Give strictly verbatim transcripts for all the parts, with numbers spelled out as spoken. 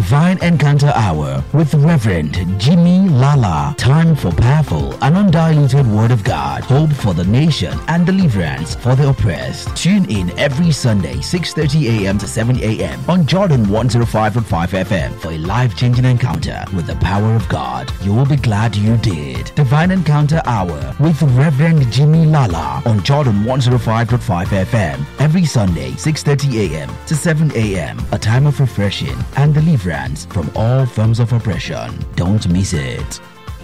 Divine Encounter Hour with Reverend Jimmy Lala. Time for powerful and undiluted Word of God. Hope for the nation and deliverance for the oppressed. Tune in every Sunday, six thirty a.m. to seven a.m. on Jordan one oh five point five F M for a life-changing encounter with the power of God. You will be glad you did. Divine Encounter Hour with Reverend Jimmy Lala on Jordan one oh five point five F M every Sunday, six thirty a.m. to seven a.m. A time of refreshing and deliverance from all forms of oppression. Don't miss it.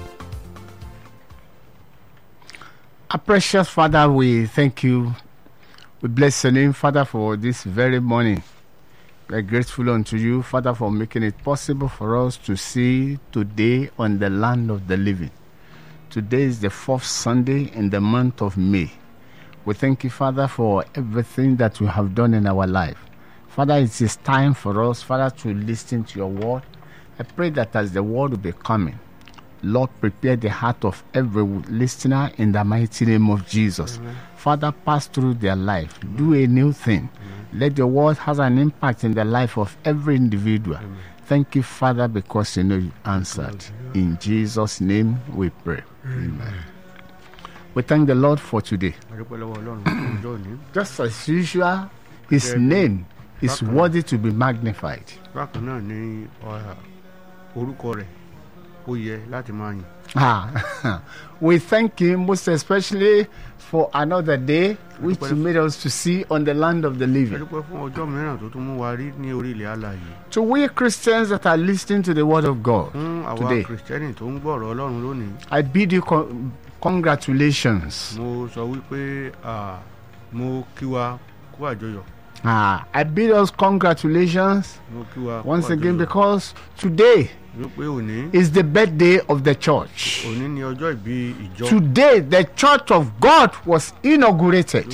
Our precious Father, we thank you. We bless your name, Father, for this very morning. We are grateful unto you, Father, for making it possible for us to see today on the land of the living. Today is the fourth Sunday in the month of May. We thank you, Father, for everything that you have done in our life. Father, it is time for us, Father, to listen to your word. I pray that as the word will be coming, Lord, prepare the heart of every listener in the mighty name of Jesus. Amen. Father, pass through their life. Amen. Do a new thing. Amen. Let your word have an impact in the life of every individual. Amen. Thank you, Father, because you know you answered. Amen. In Jesus' name we pray. Amen. Amen. We thank the Lord for today. Just as usual, his name is worthy to be magnified. Ah, we thank him most especially for another day which he made us to see on the land of the living. To we Christians that are listening to the word of God today, I bid you con- congratulations. Ah, I bid us congratulations once again because today is the birthday of the church. Today, the church of God was inaugurated.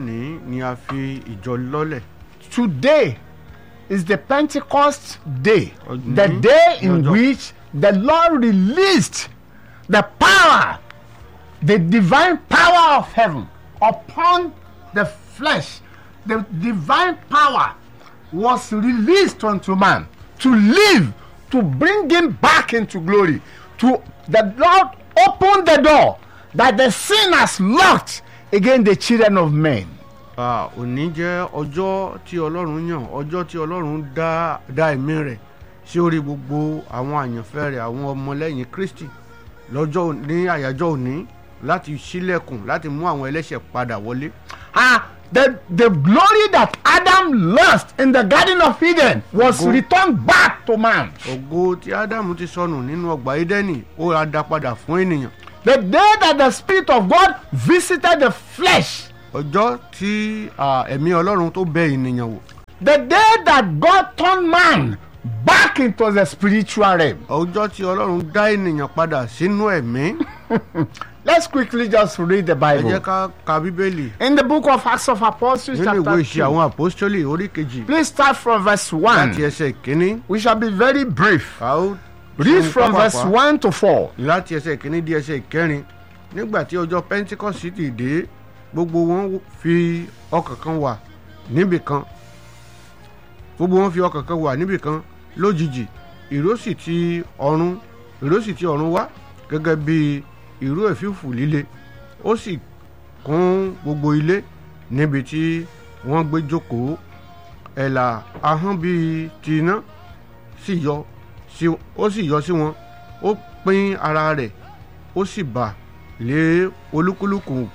Today is the Pentecost day, the day in which the Lord released the power, the divine power of heaven upon the flesh. The divine power was released unto man to live, to bring him back into glory. To the Lord opened the door that the sinners locked against the children of men. Ah, òní jẹ́ ọjọ́ tí Ọlọ́run yàn, ọjọ́ tí Ọlọ́run dá dá ẹ̀mí rẹ̀ sí orí gbogbo àwọn àyànfẹ́ rẹ̀, àwọn ọmọlẹ́yìn Kristi lọ́jọ́ ní àyájọ́ òní láti ṣílẹ̀kùn láti mú àwọn ẹlẹ́ṣẹ̀ padà wọlé. Ah, the the glory that Adam lost in the Garden of Eden was Ògo. returned back to man. Ògo tí Ádámù ti sọnù nínú ọgbà Édẹ́nì ó á dá padà fún ènìyàn. The day that the Spirit of God visited the flesh. Ọjọ́ tí ẹ̀mí Ọlọ́run tó bẹ̀ ènìyàn wò. The day that God turned man back into the spiritual realm. Ọjọ́ tí Ọlọ́run dá ènìyàn padà sínú ẹ̀mí. Let's quickly just read the Bible. Ẹ jẹ́ ká ka Bíbélì. In the book of Acts of Apostles, chapter two. Nínú ìwé Ìṣe àwọn Apostoli orí kejì. Please start from verse one. Láti ẹsẹ̀ ìkíní. We shall be very brief. How read from verse one to four. Láti ẹsẹ̀ ìkíní di ẹsẹ̀ ìkẹrin. Nígbà tí ọjọ́ Pentecost ti dé, gbogbo wọn fi ọkàn kan wà níbì kan. Gbogbo wọn fi ọkàn kan wà níbì kan. Lójijì, ìró sì ti ọ̀run, ìró sì ti ọ̀run wá gẹ́gẹ́ bí ìró ẹ̀fífù líle. Ó sì kún gbogbo ilé níbi tí wọ́n gbé jókòó. Ẹ̀là ahọ́n bíi ti iná sì yọ sí ó sì yọ sí wọn. Ó pín ara rẹ̀, ó sì bà lé olúkúlùkù.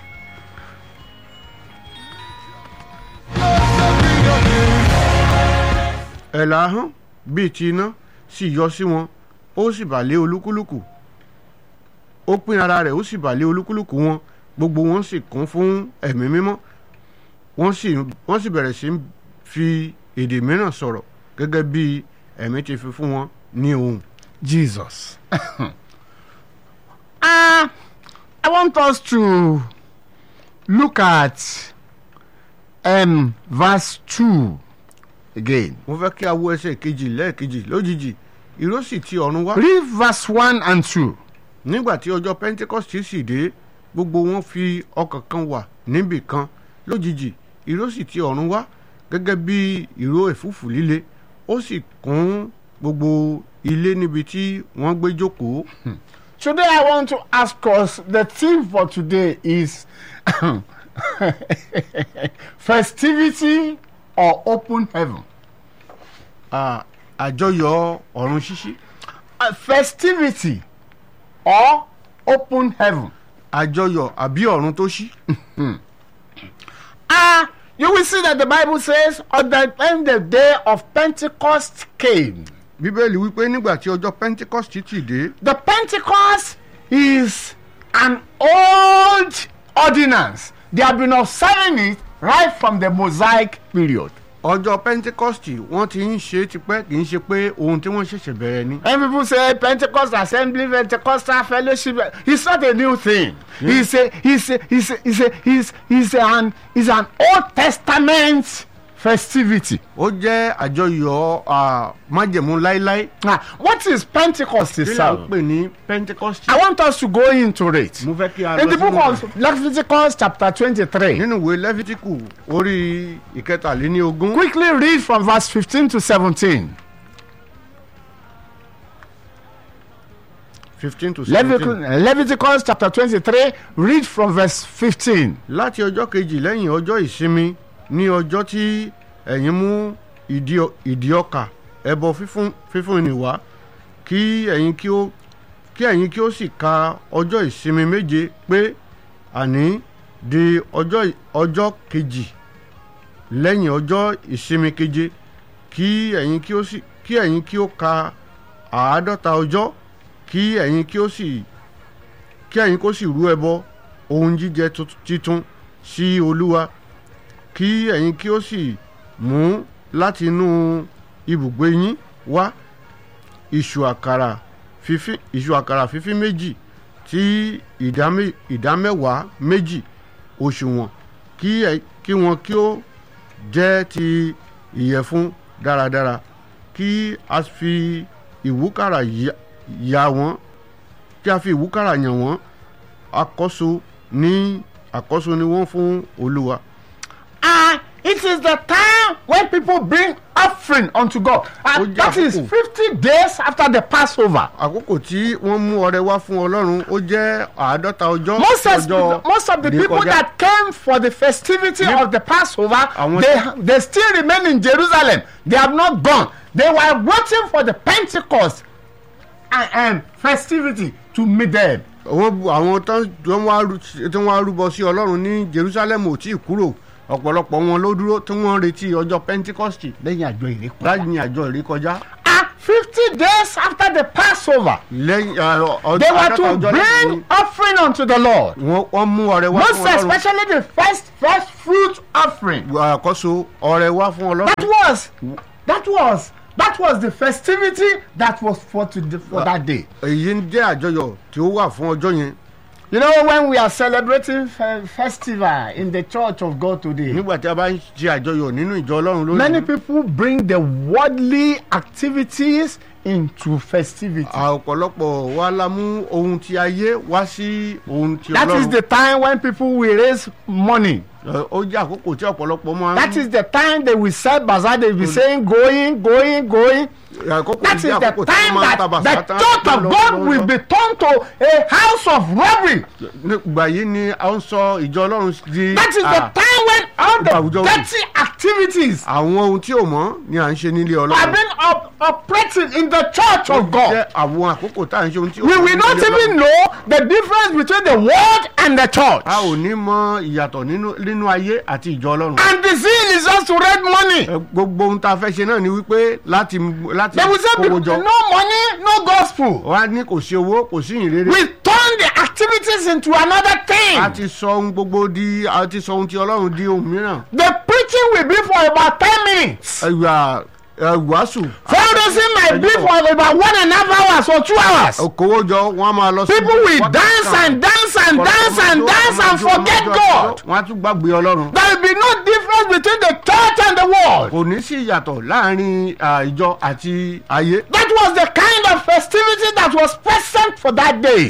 Ẹ̀là ahọ́n bíi ti iná sì yọ sí wọn, ó sì bà lé olúkúlùkù. Ó pín ara rẹ̀, ó sì bà lé olúkúlùkù wọn. Gbogbo wọn sì kún fún ẹ̀mí mímọ́. Wọ́n sì wọ́n sì bẹ̀rẹ̀ sí fi èdè mìíràn sọ̀rọ̀ gẹ́gẹ́ bí ẹ̀mí ti fi fún wọn ní ohùn. Jesus. uh, I want us to look at um, verse two again. Mo fẹ́ kí a wo ẹsẹ̀ kejì lẹ́ẹ̀kejì. Lójijì, ìró sì ti ọ̀run wá. Read verse one and two. Nígbà tí ọjọ́ Pentecost sì dé, gbogbo wọn fi ọkàn kan wà níbì kan. Lójijì, ìró sì ti ọ̀run wá gẹ́gẹ́ bí ìró ẹ̀fúùfù líle. Ó sì kún gbogbo ilé níbi tí wọ́n gbé jókòó. Today I want to ask us, the theme for today is festivity or open heaven. Ah, àjọyọ̀ ọ̀run ṣíṣí. Uh, festivity or open heaven. Àjọyọ̀ àbí ọ̀run tó ṣí. Ah, you will see that the Bible says, on the, when the day of Pentecost came. Bíbélì wípé nígbà tí ọjọ́ Pentecost ti dé. The Pentecost is an old ordinance. They have been observing it right from the Mosaic period. Ọjọ́ Pentecost wọ́n ti ń ṣe tipẹ́ kì í ṣe pé ohun tí wọ́n ṣẹ̀ṣẹ̀ bẹ̀rẹ̀ ni. And people say Pentecost assembly, Pentecostal fellowship. It's not a new thing. Yeah. It's a, it's a, it's a, it's a, it's, it's an, it's an Old Testament festivity. Ó jẹ́ àjọyọ̀ májẹ̀mú láíláí. Now, what is Pentecost Kí la ń itself? pè ní Pentecost? I want us to go into it. Mo fẹ́ kí a In lọ the book sínú of Leviticus chapter twenty-three. nínú ìwé Lẹ́fítíkù orí ìkẹtàléníogún. Quickly read from verse fifteen to seventeen. fifteen to Leviticus, seventeen. Leviticus chapter twenty-three, read from verse fifteen. Láti ọjọ́ kejì lẹ́yìn ọjọ́ ìsinmi ní ọjọ́ tí ẹ̀yin mú ìdí ìdí ọkà ẹbọ fífún fífún ni wá kí ẹ̀yin kí ó kí ẹ̀yin kí ó sì ka ọjọ́ ìsinmi méje pé àní di ọjọ́ ọjọ́ kejì lẹ́yìn ọjọ́ ìsinmi keje kí ẹ̀yin kí ó sì kí ẹ̀yin kí ó ka àádọ́ta ọjọ́ kí ẹ̀yin kí ó sì kí ẹ̀yin kó sì rú ẹbọ ohun jíjẹ titun sí Olúwa kí ẹ̀yin kí ó sì mú láti inú ibùgbé yín wá ìṣù àkàrà fífín ìṣù àkàrà fífín méjì tí ìdámẹ́wàá méjì òṣùwọ̀n kí ẹ kí wọn kí ó jẹ́ ti ìyẹ̀fun dáradára kí a fi ìwúkàrà yà wọ́n kí a fi ìwúkàrà yàn wọ́n àkọ́so ní àkọ́so ni wọ́n fún Olúwa. Ah, it is the time when people bring offering unto God. And that is fifty days after the Passover. Àkókò tí wọ́n mú ọrẹ wá fún Ọlọ́run ó jẹ́ àádọ́ta ọjọ́. Most of, most of the people that came for the festivity yep. of the Passover, they, they still remain in Jerusalem. They have not gone. They were waiting for the Pentecost and, and festivity to meet them. Àwọn tí wọ́n wá rúbọ sí Ọlọ́run ní Jerusalem ò tí ì kúrò. Ọ̀pọ̀lọpọ̀ wọn ló dúró tí wọ́n retí ọjọ́ Pentecost lẹ́yìn àjọ ìrékọjá. lẹ́yìn àjọ ìrékọjá. Ah, fifty days after the Passover. lẹ́yìn ọjọ́ they were to bring offering unto the Lord. wọ́n mú ọrẹ wá fún Ọlọ́run. Most especially the first first fruit offering. àkọ́so ọrẹ wá fún Ọlọ́run. that was that was that was the festivity that was for today for that day. èyí ń jẹ́ àjọyọ̀ tí ó wà fún ọjọ́ yẹn. You know, when we are celebrating fe- festival in the church of God today, nígbà tí a bá ń ṣe àjọyọ̀ nínú ìjọ Ọlọ́run lónìí. many people bring the worldly activities into festivity. ọ̀pọ̀lọpọ̀ wa la mú ohun ti ayé wá sí ohun ti Ọlọ́run. That is the time when people will raise money. ó jẹ́ àkókò tí ọ̀pọ̀lọpọ̀ máa ń. That is the time they will sell bazaar. They will be saying going going going. That is the time that the church of God will be turned to a house of robbery. Nígbà yìí ni a ń sọ ìjọ Ọlọ́run di. That is the time when all the dirty activities. àwọn ohun tí ò mọ́ ni à ń ṣe nílé Ọlọ́run. have been op operating in the church of God. jẹ́ àwọn àkókò tá à ń ṣe ohun tí ò mọ́. We will not even know the difference between the world and the church. a ò ní mọ ìyàtọ̀ nínú nínú ayé àti ìjọ Ọlọ́run. And the zeal is just to raise money. gbogbo ohun tá a fẹ́ ṣe náà ni wípé láti láti They will say kówó jọ. no money, no gospel. wọ́n á ní kò sí owó kò sí ìrere. We turn the activities into another thing. a ti sọ ohun gbogbo di a ti sọ ohun tí Ọlọ́run di ohun mìíràn. The preaching will be for about ten minutes. ẹ̀yà ẹ̀wàásù. Fundraising might be for about one and a half hours or two hours. okòwò jọ wọ́n á máa lọ sí. People will dance and dance and dance and dance and forget God. wọ́n á tún gbàgbé Ọlọ́run. There will be no difference between the church and the world. kò ní sí ìyàtọ̀ láàrin ìjọ àti ayé. That was the kind of festivity that was present for that day.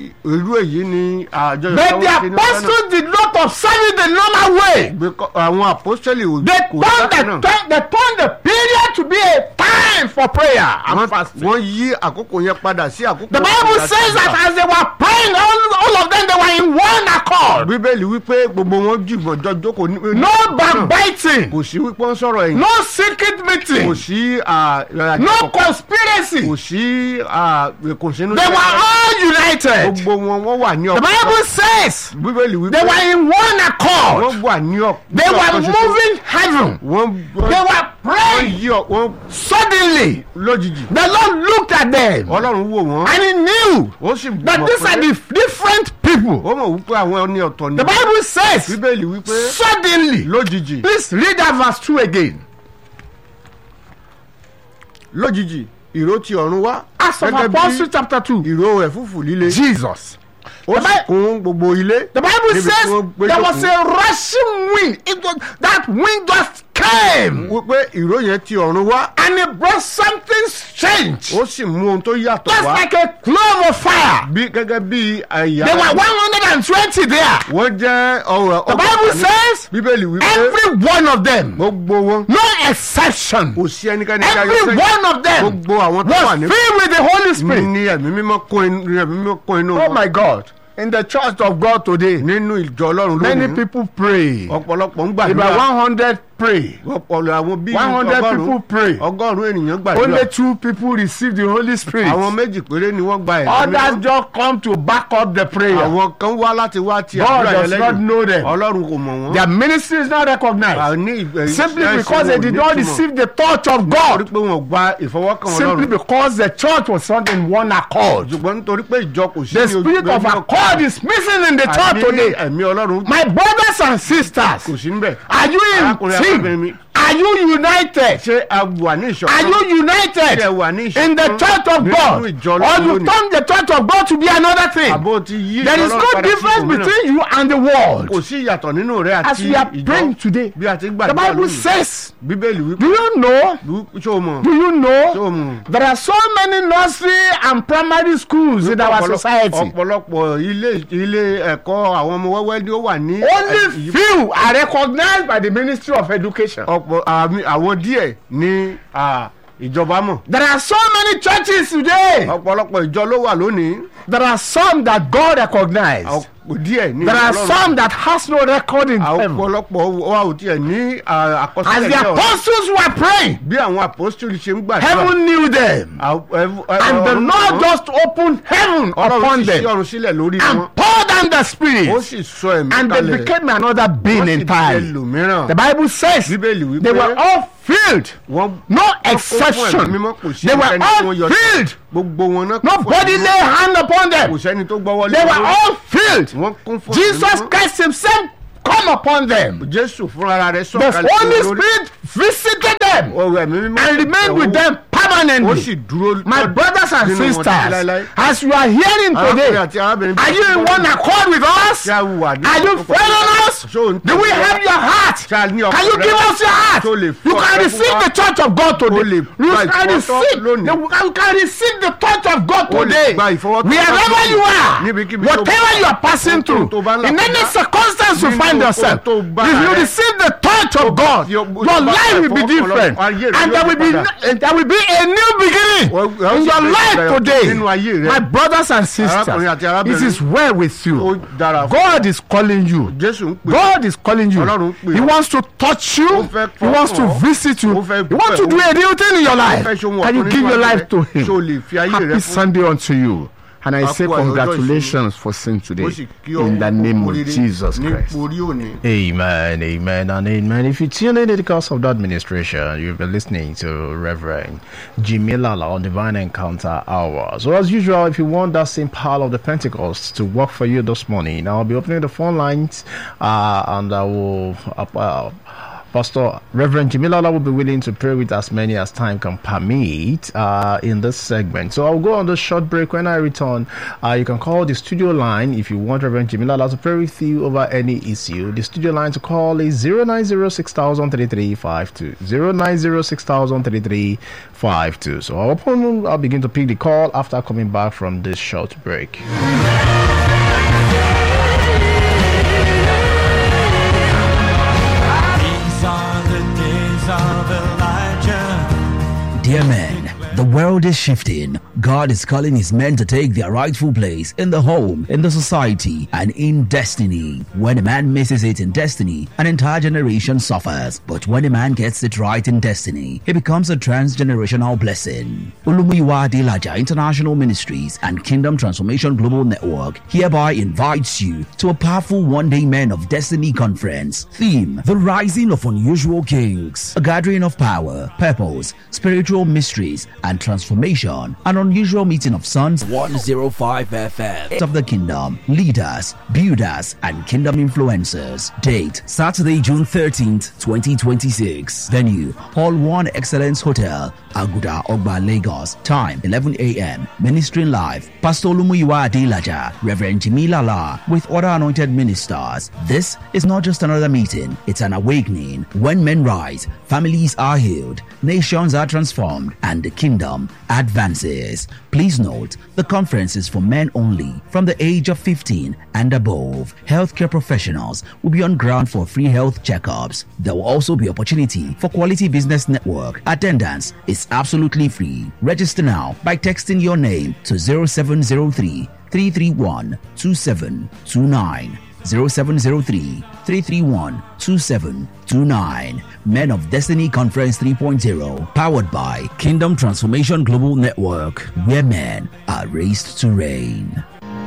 irú èyí ni àjọyọ̀. But the apostles did not observe it the normal way. àwọn apostoli ò They turned the, they turned the period to be a time time for prayer and Wọ́n- fasting. wọ́n yí àkókò yẹn padà sí àkókò. The Bible says that as they were praying, all, all of them they were in one accord. Bíbélì wípé gbogbo wọn jùmọ̀ jọ jókòó ní. No backbiting, Kò sí wípé wọ́n sọ̀rọ̀ ẹ̀yìn. no secret Kò meeting, sí à, no conspiracy. kò sí à, kò sínú. They were all united. Gbogbo wọn wọ́n wà ní The ọ̀pọ̀. Bible says Bíbélì wípé they were in one accord. wọ́n wà ní ọ̀pọ̀. They were moving heaven. Wọ́n They wọ́n were praying. yí ọ wọ́n Suddenly, lójijì. the Lord looked at them Ọlọ́run wò wọ́n. and he knew Ó sì that mọ̀ these are pé the different people. ó mọ̀ wípé àwọn ní ọ̀tọ̀ ni. The Bible says, Bíbélì wípé suddenly, lójijì please read that verse two again. lójijì ìró ti ọ̀run wá. Acts of Gẹ́gẹ́ bí Apostles chapter two. ìró ẹ̀fúùfù líle. Jesus. Ó The sì Bi- kún gbogbo ilé. The Bible níbi tí says wọ́n gbé there was jókòó. a rushing wind. It was, that wind just came wípé ìró yẹn ti ọ̀run wá. and it brought something strange. Ó sì mú ohun tó yàtọ̀ Just wá. like a cloud of fire. bí gẹ́gẹ́ bí ẹ̀yà. There were one hundred twenty there. wọ́n jẹ́ ọ̀rọ̀ The Bible says Bíbélì wípé every one of them, gbogbo wọn no exception, kò sí ẹnikẹ́ni tí a yọ every sẹ́yìn. one of them gbogbo àwọn tó wà was ní. filled with the Holy Spirit. ní ẹ̀mí mímọ́ kún inú ní ẹ̀mí mímọ́ kún inú. Oh my God. In the church of God today, nínú ìjọ Ọlọ́run many lónìí. people pray. ọ̀pọ̀lọpọ̀ ń About gbàdúrà. one hundred pray. ọ̀pọ̀lọpọ̀ àwọn bíi one hundred people pray. ọgọ́rùn-ún ènìyàn Only gbàdúrà. two people receive the Holy Spirit. àwọn méjì péré ni wọ́n gba ẹ̀mí Others mímọ́. just come to back up the prayer. àwọn kan wá láti wá ti God àdúrà yẹn does not lẹ́yìn. know them. Ọlọ́run kò mọ̀ wọ́n. Their ministry is not recognized. àní ìgbẹ́ Simply iṣẹ́ because they ìṣòwò did not nítumọ̀. receive the touch of nítorí God. pé wọn ò gba ìfọwọ́kàn Simply Ọlọ́run. because the church was not in one accord. ṣùgbọ́n nítorí pé ìjọ kò sí The ní ojú spirit of ẹgbẹ́ accord is missing in the church àní today. ẹ̀mí Ọlọ́run My brothers and sisters, kò sí níbẹ̀. are you in Arákùnrin, arábìnrin mi. team? Are you united? ṣé a wà ní ìṣọ̀kan? Are you united ṣé ẹ wà ní ìṣọ̀kan? in the church of nínú God? ìjọ Or Ọlọ́run you lónìí? turn the church of God to be another thing? àbó ti yí There is Ọlọ́run no padà sí difference ibòmíràn. between you and the world. kò sí ìyàtọ̀ nínú rẹ As àti we are ìjọ. praying today, bí a ti ń the gbàdúrà Bible lónìí. says, bíbélì do wípé you know? ṣé o mọ̀ Do you ṣé know? o mọ̀. There are so many nursery and primary schools in our Ọ̀pọ̀lọpọ̀- society. ọ̀pọ̀lọpọ̀ ilé ilé ẹ̀kọ́ àwọn ọmọ wẹ́wẹ́ ni ó wà ní. Only few are recognized by the Ministry of Education. ọ̀pọ̀ àmì- àwọn díẹ̀ ní à, ìjọba mọ̀. There are so many churches today. ọ̀pọ̀lọpọ̀ ìjọ ló wà lónìí. There are some that God recognized. ọ̀pọ̀ díẹ̀ ní There are Ọlọ́run. some that has no record in heaven. ọ̀pọ̀lọpọ̀ wa ò tiẹ̀ ní à, As àkọsílẹ̀ the ní ọ̀rọ̀. apostles were praying, bí àwọn apostoli ṣe ń gbàdúrà. heaven knew them. à- ẹ- ẹ- And the Ọlọ́run Lord mọ̀. just opened heaven Ọlọ́run upon sì ṣí them ọ̀run sílẹ̀ lórí wọn. and poured down the ó Spirit. sì sọ ẹ̀mí And they kalẹ̀. became another being Wọ́n sì di entirely. ẹlòmíràn. The Bible says Bíbélì wípé they were all filled. wọ́n No kún fún ẹ̀mí exception. mímọ́, kò sí They were ẹnikẹ́ni tí wọ́n all yọ sílẹ̀. filled. gbogbo wọn náà kún fún Nobody ẹ̀mí lay mímọ́. hand upon kò them. sẹ́ni tó gbọ́wọ́ lé They were wọn. all filled. wọ́n kún fún ẹ̀mí Jesus mímọ́. Christ himself come upon them. Jésù fúnra rẹ̀ The sọ̀kalẹ̀ Holy sí wọn lórí. Spirit visited them ọ̀rọ̀ ẹ̀mí mímọ́ and remained with them ó sì permanently. dúró My brothers and nínú wọn títí sisters, láéláé. as you are hearing Arákùnrin today, àti arábìnrin bí are you in one accord with us? Ṣé a wà ní Are you àkókò following us? Ṣé o ń Do we tẹ̀lé wa? have your heart? Ṣé a ní ọkàn Can you rẹ? give us your heart? Ṣé o lè You fún can ọkàn fún receive wa? the touch of God O lè today. You gba can ìfọwọ́tọ́ receive. lónìí. You can receive the touch of God O lè today. gba ìfọwọ́tọ́ Wherever lónìí. you are, Níbikíbi tó bá- whatever you are passing through, tó bá ń là in any kọjá, circumstance you nínú find yourself, ohun tó bá if you rẹ, receive the touch of God, tí o- your tó bá life will be ìfọwọ́kàn different, lọ́wọ́, ayé rẹ and yóò there will be padà. and there will be a new beginning Wọ́n- wọ́n in sì your bẹ̀rẹ̀ life ìbẹ̀rẹ̀ today. nínú ayé rẹ. My brothers and sisters, Arákùnrin àti it arábìnrin. is well with Ó you. dára fún God is calling you. Jésù ń pè God is calling you. Ọlọ́run pè He ọ́. wants to touch you. Ó fẹ́ He wants to fọkàn ọ́. visit you. Ó fẹ́ He wants to bẹ̀ do ọ́. a new thing in your life. fẹ́ ṣe ohun Can you ọ̀tun give nínú your ayé life rẹ? to Him? Ṣé o lè fi ayé rẹ Happy fún? Sunday unto you. And I A say kú ayọ̀ ọjọ́ congratulations for sin today. Ó sì kí ọ In the name of kú oríire Jesus ní Christ. orí òní. Amen, amen, and amen. If you tune in to the course of the administration, you'll be listening to Reverend Jimmy Lala on Divine Encounter Hour. So, as usual, if you want that same power of the Pentecost to work for you this morning, I'll be opening the phone lines, uh, and I will. Uh, uh, Pastor Reverend Jimmy Lala will be willing to pray with as many as time can permit uh, in this segment. So I'll go on the short break. When I return, uh, you can call the studio line if you want Reverend Jimmy Lala to pray with you over any issue. The studio line to call is zero nine zero six thousand thirty-three fifty-two. zero nine zero six thousand thirty-three fifty-two. So I'll, open, I'll begin to pick the call after coming back from this short break. Dear men, the world is shifting. God is calling his men to take their rightful place in the home, in the society, and in destiny. When a man misses it in destiny, an entire generation suffers. But when a man gets it right in destiny, he becomes a transgenerational blessing. Olumuyiwa Adelaja International Ministries and Kingdom Transformation Global Network hereby invites you to a powerful one-day Men of Destiny conference. Theme: The Rising of Unusual Kings. A gathering of power, purpose, spiritual mysteries, and transformation. An unusual meeting of sons one oh five F M of the kingdom, leaders, builders, and kingdom influencers. Date: Saturday, June thirteenth, twenty twenty-six. Venue: Hall one Excellence Hotel, Aguda, Ogba, Lagos. Time: eleven a m Ministering live: Pastor Olumuyiwa Adelaja, Reverend Jimmy Lala, with other anointed ministers. This is not just another meeting, it's an awakening. When men rise, families are healed, nations are transformed, and the kingdom advances. Please note, the conference is for men only from the age of fifteen and above. Healthcare professionals will be on ground for free health checkups. There will also be opportunity for Quality Business Network. Attendance is absolutely free. Register now by texting your name to zero seven zero three, three three one, two seven two nine. zero seven zero three, three three one, two seven two nine. Men of Destiny Conference three point oh, powered by Kingdom Transformation Global Network, where men are raised to reign.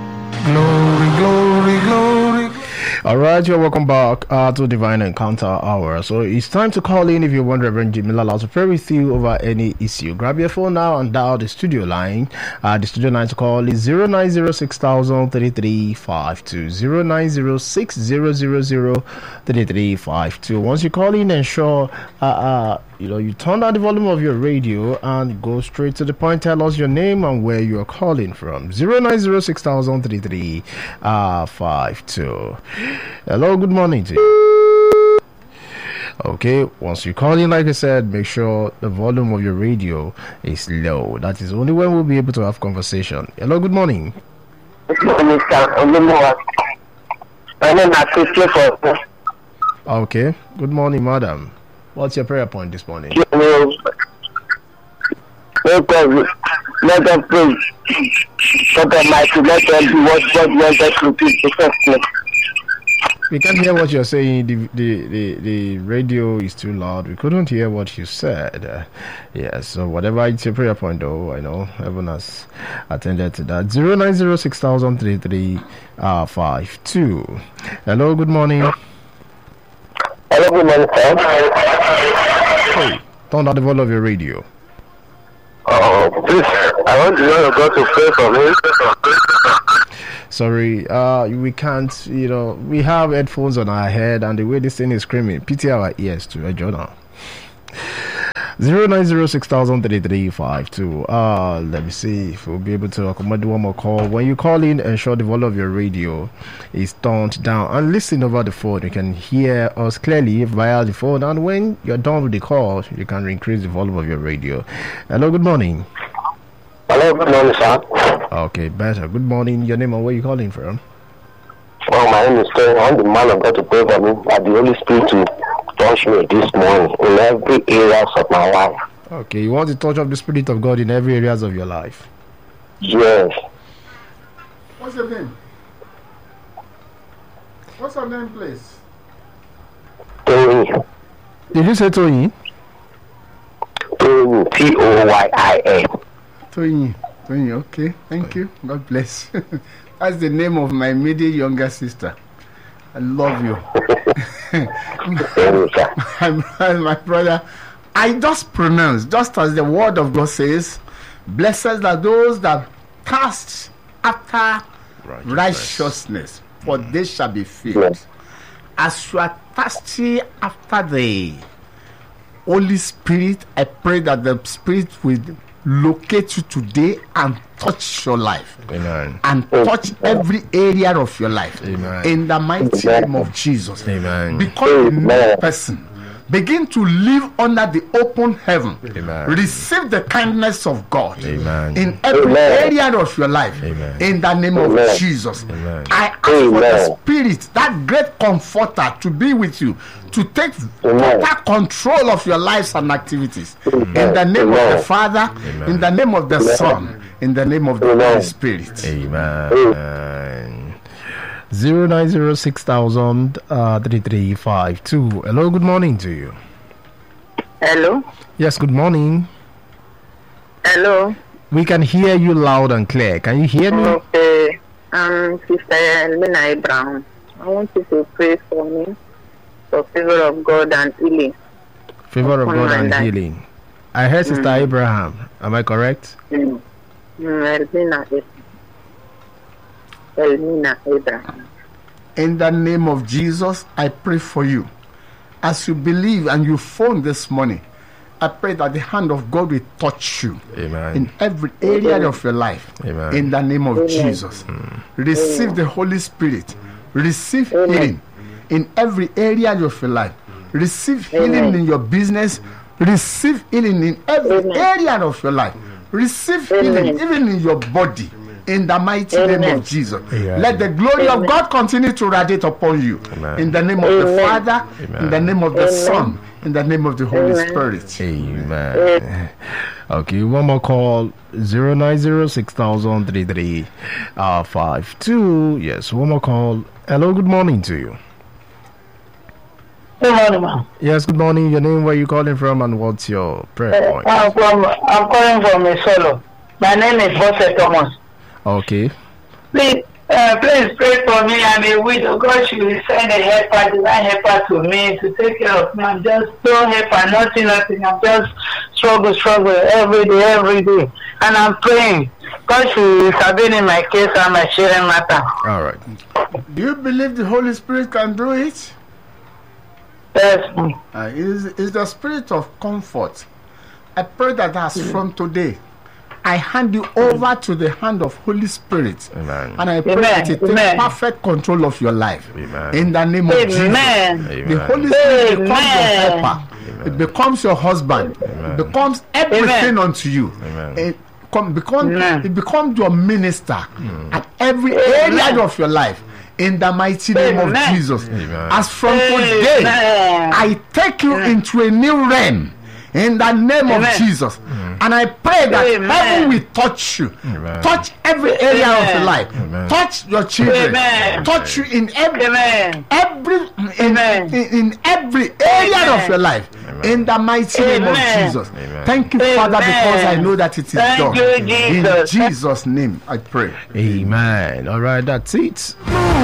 Glory, glory, glory. All right, you're welcome back uh, to Divine Encounter Hour. So it's time to call in if you want Reverend Jimmy Lala to pray with you over any issue. Grab your phone now and dial the studio line. Uh, the studio line to call is zero nine zero six thousand thirty-three fifty-two, zero nine zero six thousand thirty-three fifty-two. Once you call in, ensure uh, uh, you know you turn down the volume of your radio and go straight to the point. Tell us your name and where you are calling from. zero nine zero six thousand thirty-three fifty-two. Hello, good morning to you. Okay, once you call in, like I said, make sure the volume of your radio is low. That is only when we'll be able to have conversation. Hello, good morning. Good morning, sir. My name is Christian for. Okay, good morning, madam. What's your prayer point this morning? Let them, let them pray. Let them mighty, let them do what God wants us to do to first name. We can't hear what you're saying. The, the the the radio is too loud. We couldn't hear what you said. Uh, yeah, so whatever it's your prayer point, though, I know everyone has attended to that. Zero nine zero six thousand three three uh five two. Hello, good morning. Hello, good morning, sir. Hey, turn down the volume of your radio. Oh, please, I want to know God to pray for me. Sorry, uh, we can't, you know, we have headphones on our head, and the way this thing is screaming, pity our ears to a journal. zero nine zero six thousand thirty-three fifty-two. Uh, let me see if we'll be able to accommodate one more call. When you call in, ensure the volume of your radio is turned down and listen over the phone. You can hear us clearly via the phone, and when you're done with the call, you can increase the volume of your radio. Hello, good morning. Hello, good morning, sir. Okay, better. Good morning. Your name and where you calling from? Oh, my name is Ken. I'm the man of God to pray for me. That the Holy Spirit to touch me this morning in every areas of my life. Okay, you want the touch of the Spirit of God in every areas of your life? Yes. What's your name? What's your name, please? Tony. Did you say Tony? Tony. T O Y I N. Tony. Tony, okay. Thank you. God bless. That's the name of my middle younger sister. I love you. my, my brother, I just pronounce, just as the word of God says, blessed are those that thirst after righteousness, righteousness for mm. they shall be filled. As you are thirsty after the Holy Spirit, I pray that the Spirit will locate you today and touch your life. Amen. And touch every area of your life. Amen. In the mighty name of Jesus. Amen. Become a new person. Begin to live under the open heaven. Amen. Receive the kindness of God Amen. in every Amen. area of your life. Amen. In the name of Amen. Jesus. Amen. I ask for the Amen. Spirit, that great comforter, to be with you, to take Amen. total control of your lives and activities. Amen. In the name of Amen. the Father, Amen. in the name of the Amen. Son, in the name of the Amen. Holy Spirit. Amen. Zero nine zero six thousand uh three three five two. Hello, good morning to you. Hello. Yes, good morning. Hello. We can hear you loud and clear. Can you hear me? Okay. I'm Sister Elmina Abraham. I want you to pray for me for favor of God and healing. Favor of upon God my and life. healing. I heard Sister Abraham. Am I correct? Mm. Mm, Elmina Abraham. Elmina Abraham. In the name of Jesus, I pray for you. As you believe and you phone this morning, I pray that the hand of God will touch you Amen. in every area of your life. Amen. In the name of Amen. Jesus. Receive the Holy Spirit. Receive healing in every area of your life. Receive healing Amen. in your business. Receive healing in every Amen. area of your life. Receive Amen. healing even in your body. In the mighty Amen. name of Jesus. Amen. Let the glory of Amen. God continue to radiate upon you. Amen. In the name of the Amen. Father, in the name of the Amen. Son, in the name of the Holy Amen. Spirit. Amen. Okay, one more call. Zero nine zero six thousand three three uh five two. Yes, one more call. Hello, good morning to you. Good morning, ma'am. Yes, good morning. Your name, where you calling from, and what's your prayer point? I'm from I'm calling from Misolo. My name is Bose Thomas. Okay. Please, uh, please pray for me. I'm a widow. God should send a helper, divine helper to me to take care of me. I'm just no helper, nothing, nothing. I'm just struggle, struggle every day, every day. And I'm praying. God should intervene in my case and my sharing matter. All right. Do you believe the Holy Spirit can do it? Yes. Uh, is is the spirit of comfort. I pray that as from today, I hand you over to the hand of Holy Spirit. Amen. And I pray Amen. that it takes Amen. perfect control of your life. Amen. In the name of Amen. Jesus. Amen. The Holy Spirit becomes Amen. your helper. It becomes your husband. It becomes everything Amen. unto you. Amen. It, come, become, Amen. it becomes your minister at every area of your life. In the mighty name Amen. of Jesus. Amen. As from today, Amen. I take you into a new realm. In the name of Amen. Jesus. And I pray that Amen. heaven will touch you. Amen. Touch every area of your Amen. life. Amen. Touch your children. Amen. Touch you in every Amen. every in, Amen. in, in every area Amen. of your life. Amen. In the mighty name of Amen. Jesus. Amen. Thank you, Father, because I know that it is Thank done. you, In Jesus. Jesus' name, I pray. Amen. All right, that's it.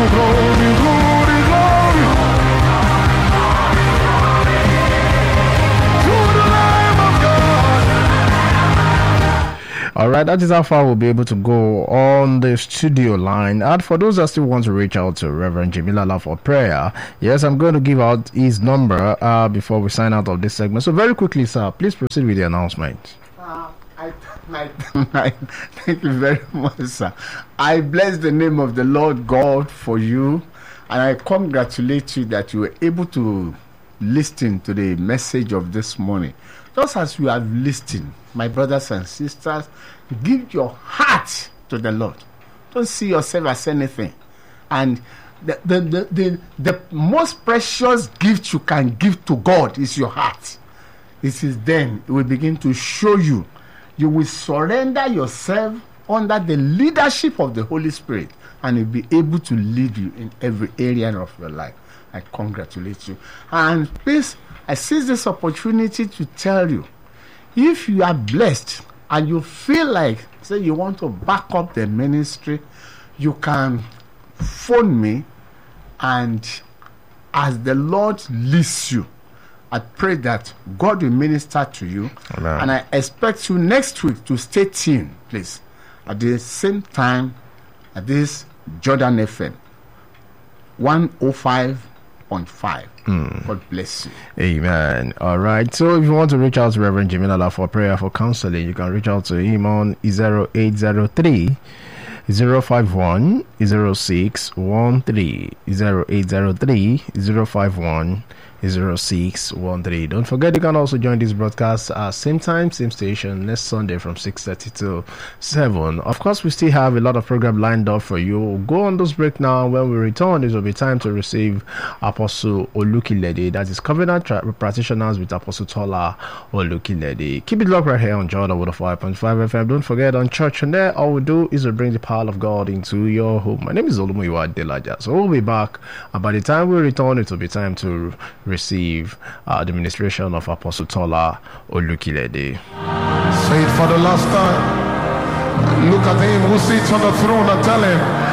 All right, that is how far we'll be able to go on the studio line. And for those that still want to reach out to Reverend Jimmy Lala for prayer, yes, I'm going to give out his number uh, before we sign out of this segment. So very quickly, sir, please proceed with the announcement. Uh, I, I, I thank you very much, sir. I bless the name of the Lord God for you, and I congratulate you that you were able to listen to the message of this morning. Just as you have listened, my brothers and sisters, give your heart to the Lord. Don't see yourself as anything. And the, the, the, the, the most precious gift you can give to God is your heart. It is then it will begin to show you. You will surrender yourself under the leadership of the Holy Spirit, and you'll be able to lead you in every area of your life. I congratulate you. And please, I seize this opportunity to tell you, if you are blessed and you feel like, say, you want to back up the ministry, you can phone me, and as the Lord leads you, I pray that God will minister to you. Amen. And I expect you next week to stay tuned, please, at the same time at this Jordan F M one oh five point five. God bless you. Amen. All right. So if you want to reach out to Reverend Jimmy Lala for prayer, for counseling, you can reach out to him on zero eight zero three zero five one zero six one three zero eight zero three zero five one zero six one three. Don't forget, you can also join this broadcast at same time, same station next Sunday from six thirty to seven. Of course, we still have a lot of program lined up for you. Go on those break now. When we return, it will be time to receive Apostle Olukilede, that is Covenant Tra- Practitioners with Apostle Tola Olukilede. Keep it locked right here on Jordan Wood of five point five F M. Don't forget, on Church and there, all we do is we bring the power of God into your home. My name is Olumuyiwa Delaja. So we'll be back, and by the time we return, it will be time to receive uh, the ministration of Apostle Tola Olukilede. Say it for the last time. Look at him who sits on the throne and tell him,